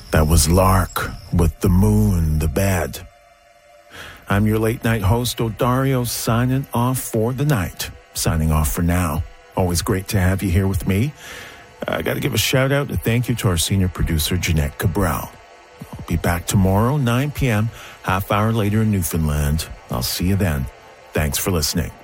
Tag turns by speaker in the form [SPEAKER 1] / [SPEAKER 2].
[SPEAKER 1] That was Lark with The Moon, the Bed. I'm your late night host, Odario, signing off for the night. Signing off for now. Always great to have you here with me. I got to give a shout out and thank you to our senior producer, Jeanette Cabral. I'll be back tomorrow, 9 p.m., half hour later in Newfoundland. I'll see you then. Thanks for listening.